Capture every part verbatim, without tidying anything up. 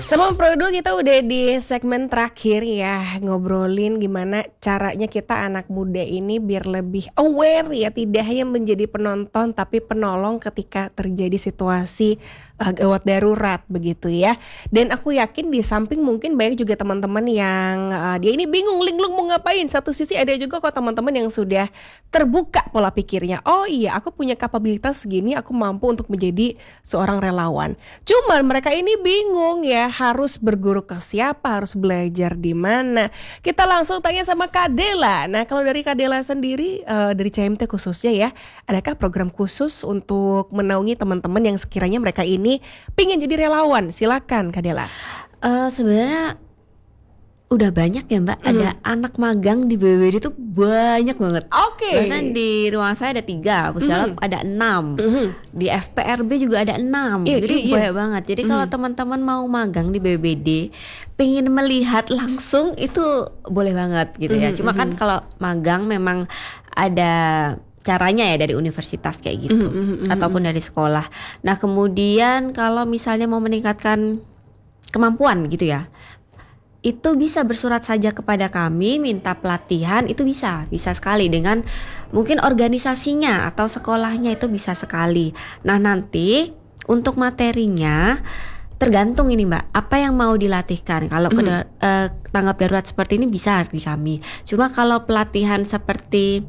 Teman Prodo, kita udah di segmen terakhir ya, ngobrolin gimana caranya kita anak muda ini biar lebih aware ya, tidak hanya menjadi penonton tapi penolong ketika terjadi situasi uh, gawat darurat begitu ya. Dan aku yakin di samping mungkin banyak juga teman-teman yang uh, dia ini bingung linglung mau ngapain. Satu sisi ada juga kok teman-teman yang sudah terbuka pola pikirnya. Oh iya, aku punya kapabilitas segini, aku mampu untuk menjadi seorang relawan. Cuman mereka ini bingung ya, harus berguru ke siapa, harus belajar di mana. Kita langsung tanya sama Kadela. Nah, kalau dari Kadela sendiri, uh, dari C M T khususnya ya, adakah program khusus untuk menaungi teman-teman yang sekiranya mereka ini pingin jadi relawan? Silakan Kadela. Uh, sebenarnya udah banyak ya Mbak, Mhm. ada anak magang di B B B D itu banyak banget. Oke. Bahkan di ruang saya ada tiga, puskesmas Mhm. ada enam, Mhm. di F P R B juga ada enam. Iya, Jadi iya, iya. banyak banget. Jadi kalau Mhm. teman-teman mau magang di B B B D, pengen melihat langsung itu boleh banget gitu ya. Mhm, Cuma kan mhm. kalau magang memang ada caranya ya dari universitas kayak gitu, Mhm, mhm, mhm, ataupun mhm. dari sekolah. Nah kemudian kalau misalnya mau meningkatkan kemampuan gitu ya, itu bisa bersurat saja kepada kami, minta pelatihan, itu bisa, bisa sekali dengan mungkin organisasinya atau sekolahnya, itu bisa sekali. Nah nanti untuk materinya tergantung ini Mbak, apa yang mau dilatihkan. Kalau ke Mhm. uh, tanggap darurat seperti ini bisa di kami. Cuma kalau pelatihan seperti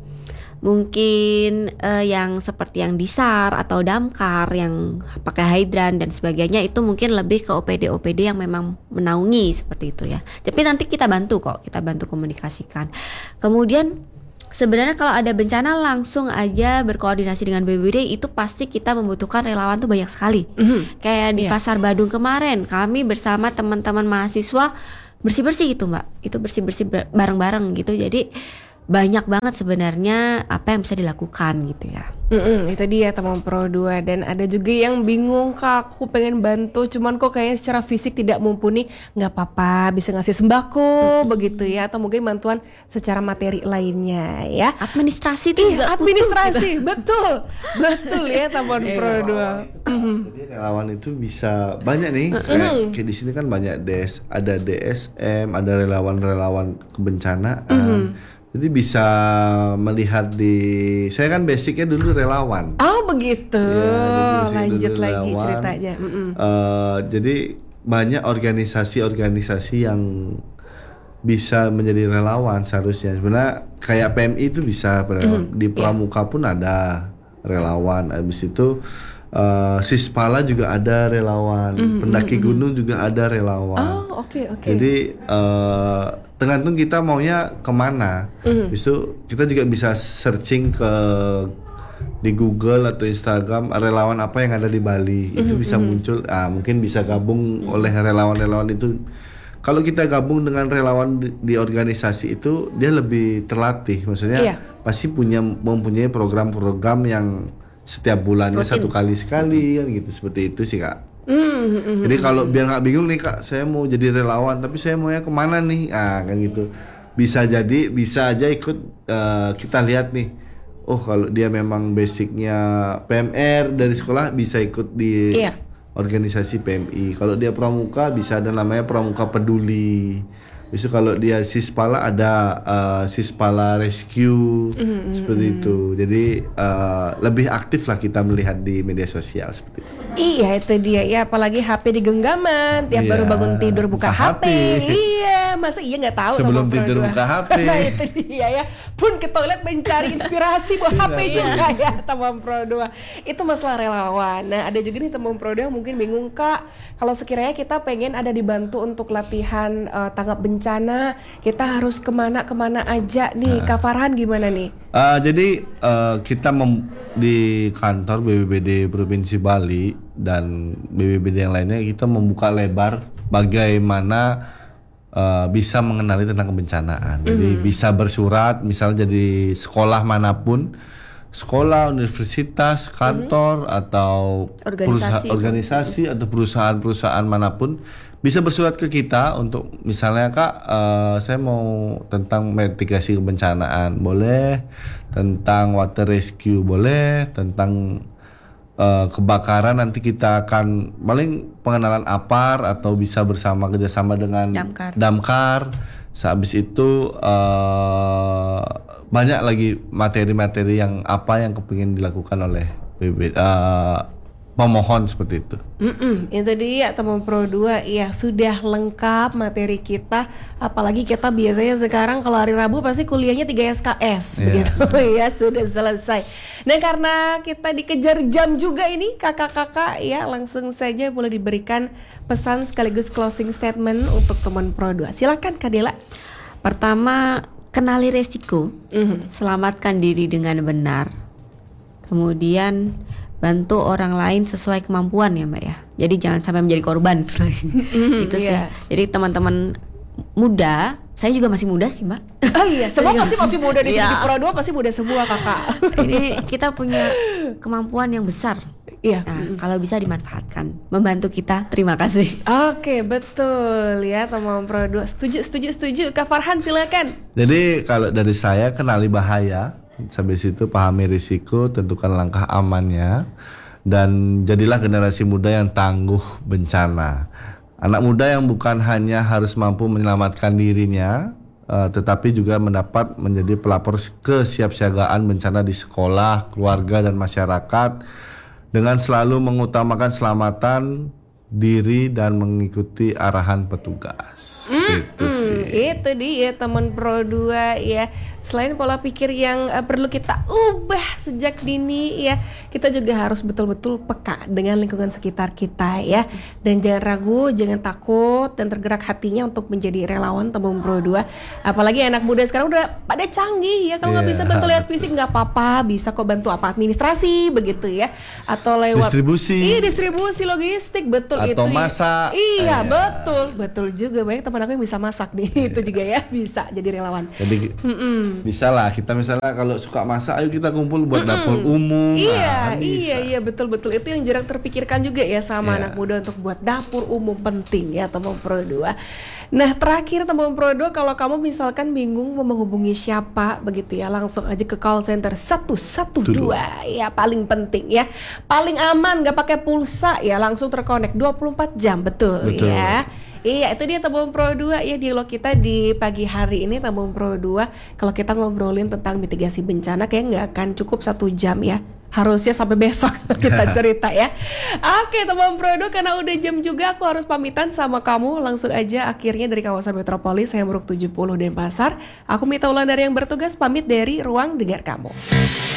mungkin uh, yang seperti yang disar atau damkar yang pakai hidran dan sebagainya, itu mungkin lebih ke O P D O P D yang memang menaungi seperti itu ya. Tapi nanti kita bantu kok, kita bantu komunikasikan. Kemudian sebenarnya kalau ada bencana langsung aja berkoordinasi dengan B B B D, itu pasti kita membutuhkan relawan tuh banyak sekali. Mhm. Kayak di Iya. Pasar Badung kemarin, kami bersama teman-teman mahasiswa bersih-bersih gitu Mbak. Itu bersih-bersih bareng-bareng gitu. Jadi banyak banget sebenarnya apa yang bisa dilakukan gitu ya. Mm-mm, itu dia teman Pro dua. Dan ada juga yang bingung, Kak, aku pengen bantu cuman kok kayaknya secara fisik tidak mumpuni. Nggak apa-apa, bisa ngasih sembako Mm-mm. begitu ya, atau mungkin bantuan secara materi lainnya ya. Administrasi tuh juga Iya, butuh administrasi, gitu. betul. Betul ya teman Jadi Pro dua. relawan itu, jadi relawan itu bisa banyak nih. Kayak, kayak di sini kan banyak D S, ada D S M, ada relawan-relawan kebencanaan. Jadi bisa melihat di, saya kan basicnya dulu relawan. Oh begitu, Ya, jadi basicnya lanjut dulu lagi relawan. ceritanya. Mm-mm. Eh, jadi banyak organisasi-organisasi yang bisa menjadi relawan seharusnya. Sebenarnya kayak P M I itu bisa, Mhm, di iya. Pramuka pun ada relawan. Habis itu eh, Sispala juga ada relawan, Mhm, pendaki mhm, mhm. gunung juga ada relawan. Oh oke oke. Jadi eh, tergantung kita maunya kemana. Mhm. Habis itu kita juga bisa searching ke di Google atau Instagram relawan apa yang ada di Bali. Itu bisa muncul. Ah, mungkin bisa gabung oleh relawan-relawan itu. Kalau kita gabung dengan relawan di, di organisasi itu, dia lebih terlatih. Maksudnya Iya. pasti punya mempunyai program-program yang setiap bulannya Rutin. satu kali sekali kan gitu. Seperti itu sih Kak. Mm, mm, mm. Jadi kalau biar nggak bingung nih Kak, saya mau jadi relawan tapi saya maunya kemana nih? Ah kan gitu. Bisa jadi, bisa aja ikut, eh, kita lihat nih. Oh kalau dia memang basicnya P M R dari sekolah, bisa ikut di Iya. organisasi P M I. Kalau dia pramuka bisa ada namanya Pramuka Peduli. Bisa kalau dia Sispala ada eh, Sispala Rescue, seperti itu. Jadi eh, lebih aktif lah kita melihat di media sosial seperti itu. Iya itu dia ya, apalagi H P di genggaman, tiap Iya, baru bangun tidur buka, buka H P. H P. Iya, masa iya nggak tahu Sebelum sama tidur Pro dua. buka H P. Nah, itu dia ya. Pun ke toilet mencari inspirasi buat H P juga ya teman Pro dua. Itu masalah relawan. Nah, ada juga nih teman Pro dua yang mungkin bingung, Kak, kalau sekiranya kita pengen ada dibantu untuk latihan uh, tanggap bencana, kita harus kemana-kemana aja nih. Kak Farhan gimana nih? Uh, jadi uh, kita mem- di kantor B B B D Provinsi Bali dan B B B D yang lainnya, kita membuka lebar bagaimana uh, bisa mengenali tentang kebencanaan. Jadi bisa bersurat, misalnya jadi sekolah manapun, sekolah, universitas, kantor, atau perusahaan, Organisasi. organisasi atau perusahaan-perusahaan manapun bisa bersurat ke kita untuk misalnya Kak, eh, saya mau tentang mitigasi kebencanaan boleh, tentang water rescue boleh, tentang uh, kebakaran nanti kita akan paling pengenalan APAR atau bisa bersama kerjasama dengan Damkar. Damkar. Sehabis itu uh, banyak lagi materi-materi yang apa yang kepingin dilakukan oleh B B, uh, pemohon seperti itu. Mm-mm, itu dia teman Pro dua ya, sudah lengkap materi kita. Apalagi kita biasanya sekarang kalau hari Rabu pasti kuliahnya tiga S K S Yeah. begitu ya, sudah selesai. Nah karena kita dikejar jam juga ini kakak-kakak ya, langsung saja boleh diberikan pesan sekaligus closing statement untuk teman Pro dua. Silakan Kak Dela. Pertama, kenali resiko, Mhm. selamatkan diri dengan benar. Kemudian bantu orang lain sesuai kemampuan ya Mbak ya. Jadi jangan sampai menjadi korban. Itu sih. iya. Jadi teman-teman muda, saya juga masih muda sih Mbak. Oh iya, semua Saya pasti juga- masih muda di, Iya. di Pro dua pasti muda semua kakak. Ini kita punya kemampuan yang besar. Iya. Nah, kalau bisa dimanfaatkan, membantu kita, terima kasih. Oke betul ya teman Pro dua. Setuju setuju setuju. Kak Farhan silakan. Jadi kalau dari saya, kenali bahaya, sampai situ pahami risiko, tentukan langkah amannya, dan jadilah generasi muda yang tangguh bencana. Anak muda yang bukan hanya harus mampu menyelamatkan dirinya, eh, tetapi juga mendapat menjadi pelapor kesiapsiagaan bencana di sekolah, keluarga, dan masyarakat, dengan selalu mengutamakan keselamatan diri dan mengikuti arahan petugas. Gitu sih. Hmm, itu dia teman Pro dua ya. Selain pola pikir yang uh, perlu kita ubah sejak dini ya, kita juga harus betul-betul peka dengan lingkungan sekitar kita ya. Dan jangan ragu, jangan takut dan tergerak hatinya untuk menjadi relawan teman Pro dua. Apalagi anak muda sekarang udah pada canggih ya. Kalau nggak Iya, bisa bantu lewat fisik nggak apa-apa, bisa kok bantu apa administrasi begitu ya. Atau lewat Distribusi. Iya, distribusi logistik betul Atau itu. masak. Iya, Iya. betul, betul juga. Banyak teman aku yang bisa masak nih, itu juga ya bisa jadi relawan. Jadi Mm-mm. bisa lah kita misalnya kalau suka masak, ayo kita kumpul buat dapur umum. Iya, Nah, bisa. iya, iya, betul, betul. Itu yang jarang terpikirkan juga ya sama Iya. anak muda untuk buat dapur umum, penting ya teman Pro dua. Nah terakhir teman Pro dua, kalau kamu misalkan bingung mau menghubungi siapa begitu ya, langsung aja ke call center satu satu dua ya, paling penting ya, paling aman, gak pakai pulsa ya, langsung terkonek dua puluh empat jam, betul, Betul. ya. Iya, itu dia Tabung Pro dua ya, dialog kita di pagi hari ini Tabung Pro dua. Kalau kita ngobrolin tentang mitigasi bencana kayak nggak akan cukup satu jam ya. Harusnya sampai besok kita cerita ya. Oke Tabung Pro dua, karena udah jam juga aku harus pamitan sama kamu. Langsung aja akhirnya dari kawasan metropolis saya Muruk tujuh puluh Denpasar. Aku Mita Wulandari yang bertugas pamit dari Ruang Dengar Kamu.